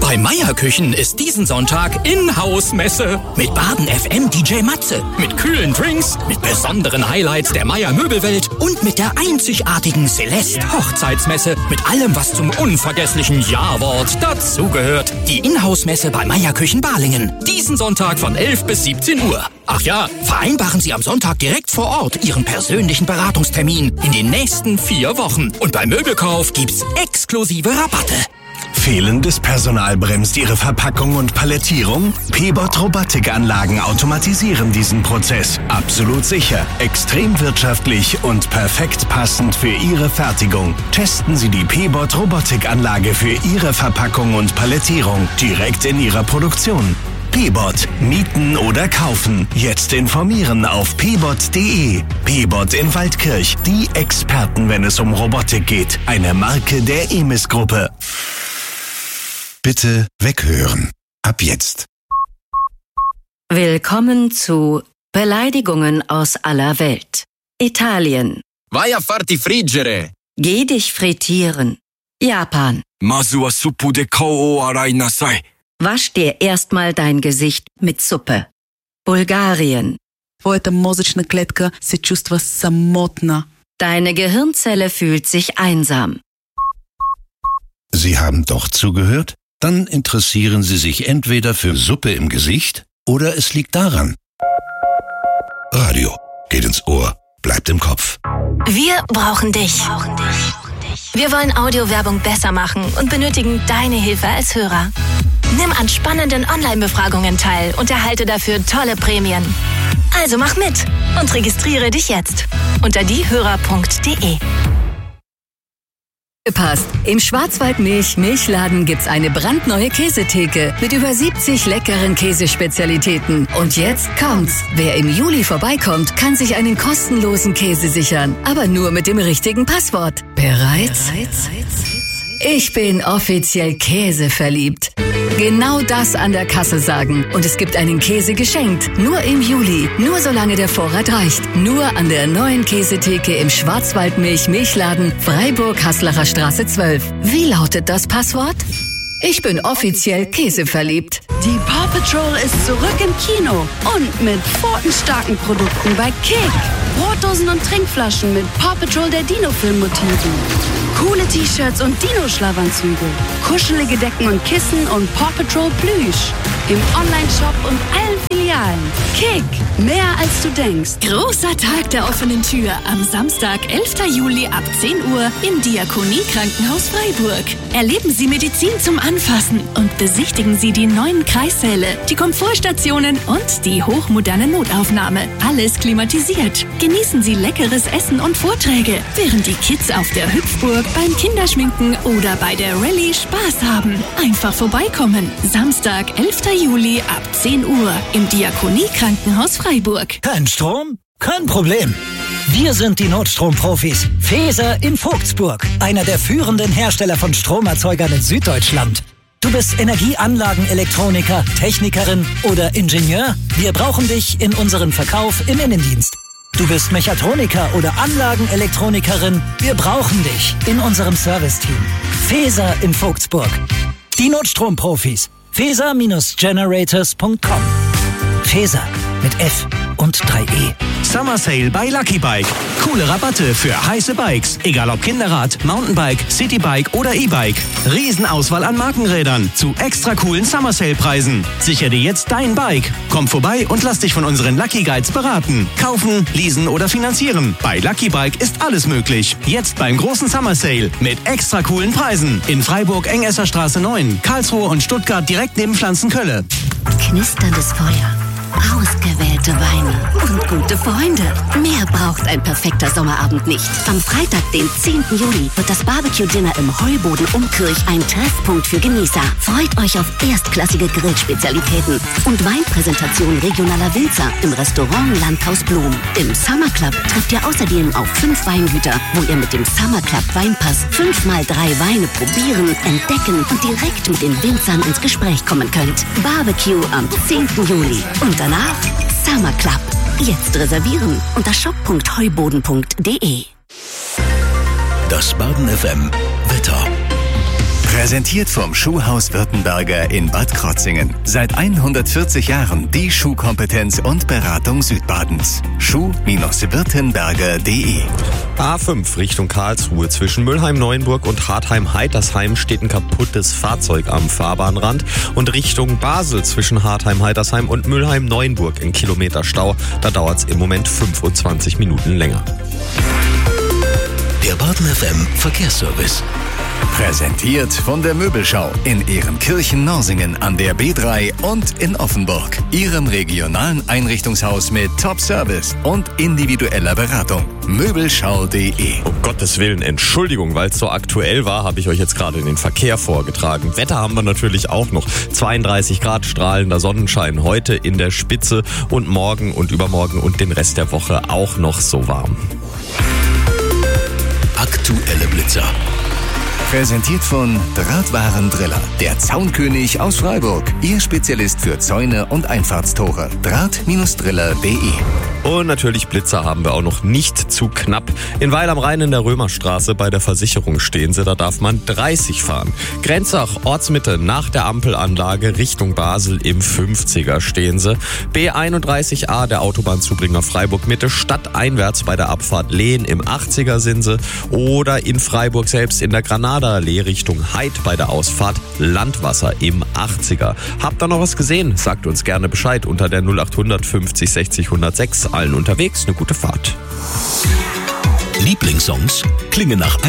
Bei Meier Küchen ist diesen Sonntag Inhouse-Messe. Mit Baden FM DJ Matze, mit kühlen Drinks, mit besonderen Highlights der Meier Möbelwelt und mit der einzigartigen Celeste Hochzeitsmesse. Mit allem, was zum unvergesslichen Ja-Wort dazugehört. Die Inhouse-Messe bei Meier Küchen Balingen. Diesen Sonntag von 11 bis 17 Uhr. Ach ja, vereinbaren Sie am Sonntag direkt vor Ort Ihren persönlichen Beratungstermin in den nächsten 4 Wochen. Und beim Möbelkauf gibt's exklusive Rabatte. Fehlendes Personal bremst Ihre Verpackung und Palettierung? P-Bot Robotikanlagen automatisieren diesen Prozess. Absolut sicher, extrem wirtschaftlich und perfekt passend für Ihre Fertigung. Testen Sie die P-Bot Robotikanlage für Ihre Verpackung und Palettierung direkt in Ihrer Produktion. P-Bot. Mieten oder kaufen. Jetzt informieren auf pbot.de. P-Bot in Waldkirch. Die Experten, wenn es um Robotik geht. Eine Marke der EMIS-Gruppe. Bitte weghören. Ab jetzt. Willkommen zu Beleidigungen aus aller Welt. Italien. Vai a farti friggere. Geh dich frittieren. Japan. Masu wa suppu de kou o arai nasai. Wasch dir erstmal dein Gesicht mit Suppe. Bulgarien. Твоята мозъчна клетка се чувства самотна. Deine Gehirnzelle fühlt sich einsam. Sie haben doch zugehört? Dann interessieren Sie sich entweder für Suppe im Gesicht oder es liegt daran. Radio geht ins Ohr, bleibt im Kopf. Wir brauchen dich. Wir wollen Audiowerbung besser machen und benötigen deine Hilfe als Hörer. Nimm an spannenden Online-Befragungen teil und erhalte dafür tolle Prämien. Also mach mit und registriere dich jetzt unter diehörer.de. Passt. Im Schwarzwaldmilch-Milchladen gibt's eine brandneue Käsetheke mit über 70 leckeren Käsespezialitäten. Und jetzt kommt's. Wer im Juli vorbeikommt, kann sich einen kostenlosen Käse sichern. Aber nur mit dem richtigen Passwort. Bereit? Ich bin offiziell käseverliebt. Genau das an der Kasse sagen. Und es gibt einen Käse geschenkt. Nur im Juli. Nur solange der Vorrat reicht. Nur an der neuen Käsetheke im Schwarzwaldmilch-Milchladen Freiburg-Haslacher Straße 12. Wie lautet das Passwort? Ich bin offiziell käseverliebt. Die Paw Patrol ist zurück im Kino und mit pfotenstarken Produkten bei Kick. Brotdosen und Trinkflaschen mit Paw Patrol der Dino-Film-Motiven. Coole T-Shirts und Dino-Schlafanzüge. Kuschelige Decken und Kissen und Paw Patrol Plüsch. Im Online-Shop und allen Filialen. Kick, mehr als du denkst. Großer Tag der offenen Tür am Samstag, 11. Juli ab 10 Uhr im Diakonie-Krankenhaus Freiburg. Erleben Sie Medizin zum Anfassen und besichtigen Sie die neuen Kreissäle, die Komfortstationen und die hochmoderne Notaufnahme. Alles klimatisiert. Genießen Sie leckeres Essen und Vorträge, während die Kids auf der Hüpfburg, beim Kinderschminken oder bei der Rallye Spaß haben. Einfach vorbeikommen. Samstag, 11. Juli ab 10 Uhr im Diakonie-Krankenhaus Freiburg. Kein Strom? Kein Problem. Wir sind die Notstromprofis. Feser in Vogtsburg, einer der führenden Hersteller von Stromerzeugern in Süddeutschland. Du bist Energieanlagenelektroniker, Technikerin oder Ingenieur? Wir brauchen dich in unserem Verkauf im Innendienst. Du bist Mechatroniker oder Anlagenelektronikerin? Wir brauchen dich in unserem Serviceteam. Feser in Vogtsburg. Die Notstromprofis. Feser-generators.com. Feser mit F und 3E. Summer Sale bei Lucky Bike. Coole Rabatte für heiße Bikes. Egal ob Kinderrad, Mountainbike, Citybike oder E-Bike. Riesenauswahl an Markenrädern zu extra coolen Summer Sale Preisen. Sichere dir jetzt dein Bike. Komm vorbei und lass dich von unseren Lucky Guides beraten. Kaufen, leasen oder finanzieren. Bei Lucky Bike ist alles möglich. Jetzt beim großen Summer Sale mit extra coolen Preisen. In Freiburg Engesser Straße 9, Karlsruhe und Stuttgart direkt neben Pflanzenkölle. Knisterndes Feuer. Ausgewählte Weine und gute Freunde. Mehr braucht ein perfekter Sommerabend nicht. Am Freitag, den 10. Juli, wird das Barbecue-Dinner im Heuboden Umkirch ein Treffpunkt für Genießer. Freut euch auf erstklassige Grillspezialitäten und Weinpräsentation regionaler Winzer im Restaurant Landhaus Blum. Im Summer Club trefft ihr außerdem auf 5 Weingüter, wo ihr mit dem Summer Club Weinpass 5x3 Weine probieren, entdecken und direkt mit den Winzern ins Gespräch kommen könnt. Barbecue am 10. Juli. Und danach Summer Club. Jetzt reservieren unter shop.heuboden.de. Das Baden FM Wetter. Präsentiert vom Schuhhaus Württemberger in Bad Krotzingen. Seit 140 Jahren die Schuhkompetenz und Beratung Südbadens. Schuh-württemberger.de. A5 Richtung Karlsruhe. Zwischen Mülheim-Neuenburg und Hartheim-Heitersheim steht ein kaputtes Fahrzeug am Fahrbahnrand. Und Richtung Basel zwischen Hartheim-Heitersheim und Mülheim-Neuenburg in Kilometer Stau. Da dauert es im Moment 25 Minuten länger. Der Baden FM Verkehrsservice. Präsentiert von der Möbelschau in Ehrenkirchen-Norsingen an der B3 und in Offenburg. Ihrem regionalen Einrichtungshaus mit Top-Service und individueller Beratung. Möbelschau.de. Um Gottes Willen, Entschuldigung, weil es so aktuell war, habe ich euch jetzt gerade in den Verkehr vorgetragen. Wetter haben wir natürlich auch noch. 32 Grad strahlender Sonnenschein heute in der Spitze und morgen und übermorgen und den Rest der Woche auch noch so warm. Aktuelle Blitzer. Präsentiert von Drahtwarendriller, der Zaunkönig aus Freiburg. Ihr Spezialist für Zäune und Einfahrtstore. Draht-driller.de. Und natürlich Blitzer haben wir auch noch nicht zu knapp. In Weil am Rhein in der Römerstraße bei der Versicherung stehen sie, da darf man 30 fahren. Grenzach, Ortsmitte, nach der Ampelanlage Richtung Basel im 50er stehen sie. B31A, der Autobahnzubringer Freiburg Mitte, stadteinwärts bei der Abfahrt Lehen im 80er sind sie. Oder in Freiburg selbst in der Granada-Allee Richtung Heid bei der Ausfahrt Landwasser im 80er. Habt ihr noch was gesehen? Sagt uns gerne Bescheid unter der 0800 50 60 106. Allen unterwegs eine gute Fahrt. Lieblingssongs klingen nach